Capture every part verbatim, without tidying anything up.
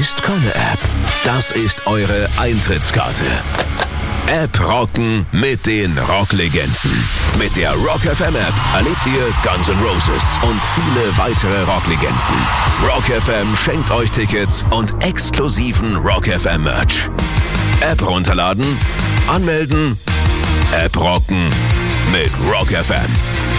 ist keine App. Das ist eure Eintrittskarte. App rocken mit den Rocklegenden. Mit der Rock F M App erlebt ihr Guns N' Roses und viele weitere Rocklegenden. Rock F M schenkt euch Tickets und exklusiven Rock F M Merch. App runterladen, anmelden, App rocken mit Rock F M.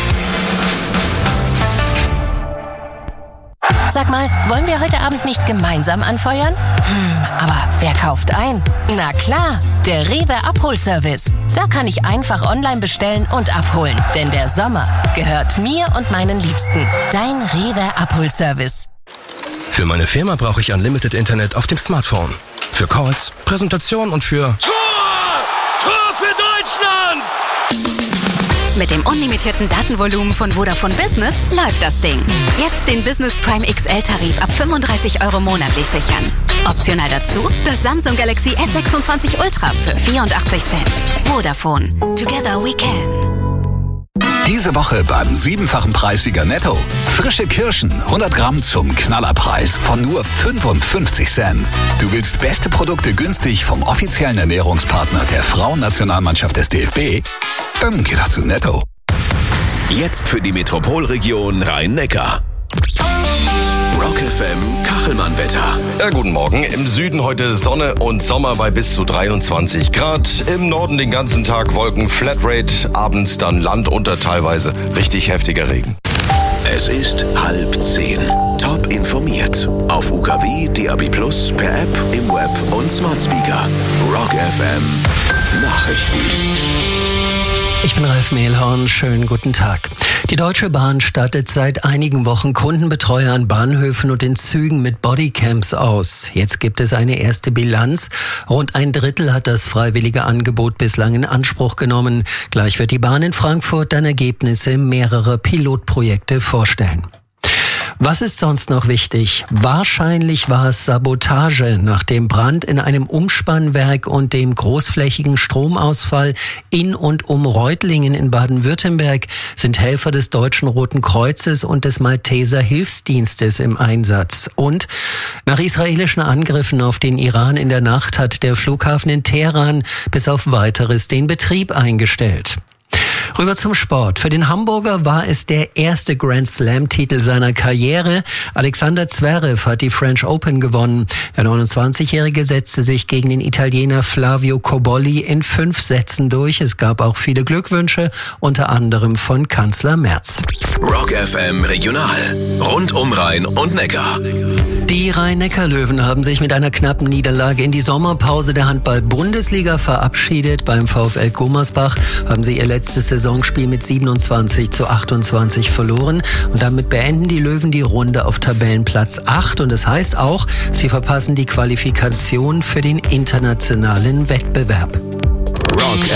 Sag mal, wollen wir heute Abend nicht gemeinsam anfeuern? Hm, aber wer kauft ein? Na klar, der Rewe Abholservice. Da kann ich einfach online bestellen und abholen. Denn der Sommer gehört mir und meinen Liebsten. Dein Rewe Abholservice. Für meine Firma brauche ich Unlimited Internet auf dem Smartphone. Für Calls, Präsentation und für... Tor! Tor für Deutschland! Mit dem unlimitierten Datenvolumen von Vodafone Business läuft das Ding. Jetzt den Business Prime X L-Tarif ab fünfunddreißig Euro monatlich sichern. Optional dazu das Samsung Galaxy S sechsundzwanzig Ultra für vierundachtzig Cent. Vodafone. Together we can. Diese Woche beim siebenfachen Preissieger Netto. Frische Kirschen, hundert Gramm zum Knallerpreis von nur fünfundfünfzig Cent. Du willst beste Produkte günstig vom offiziellen Ernährungspartner der Frauennationalmannschaft des D F B? Dann geh doch zu Netto. Jetzt für die Metropolregion Rhein-Neckar. Rock F M Kachelmann-Wetter. Ja, guten Morgen. Im Süden heute Sonne und Sommer bei bis zu dreiundzwanzig Grad. Im Norden den ganzen Tag Wolken, Flatrate, abends dann Land unter teilweise richtig heftiger Regen. Es ist halb zehn. Top informiert. Auf U K W, D A B Plus, per App, im Web und Smart Speaker. Rock F M Nachrichten. Ich bin Ralf Mehlhorn, schönen guten Tag. Die Deutsche Bahn stattet seit einigen Wochen Kundenbetreuer an Bahnhöfen und in Zügen mit Bodycams aus. Jetzt gibt es eine erste Bilanz. Rund ein Drittel hat das freiwillige Angebot bislang in Anspruch genommen. Gleich wird die Bahn in Frankfurt dann Ergebnisse mehrerer Pilotprojekte vorstellen. Was ist sonst noch wichtig? Wahrscheinlich war es Sabotage. Nach dem Brand in einem Umspannwerk und dem großflächigen Stromausfall in und um Reutlingen in Baden-Württemberg sind Helfer des Deutschen Roten Kreuzes und des Malteser Hilfsdienstes im Einsatz. Und nach israelischen Angriffen auf den Iran in der Nacht hat der Flughafen in Teheran bis auf Weiteres den Betrieb eingestellt. Rüber zum Sport. Für den Hamburger war es der erste Grand Slam-Titel seiner Karriere. Alexander Zverev hat die French Open gewonnen. Der neunundzwanzigjährige setzte sich gegen den Italiener Flavio Cobolli in fünf Sätzen durch. Es gab auch viele Glückwünsche, unter anderem von Kanzler Merz. Rock F M Regional. Rund um Rhein und Neckar. Die Rhein-Neckar-Löwen haben sich mit einer knappen Niederlage in die Sommerpause der Handball-Bundesliga verabschiedet. Beim VfL Gummersbach haben sie ihr letztes Saisonspiel mit siebenundzwanzig zu achtundzwanzig verloren. Und damit beenden die Löwen die Runde auf Tabellenplatz acht. Und das heißt auch, sie verpassen die Qualifikation für den internationalen Wettbewerb. Rock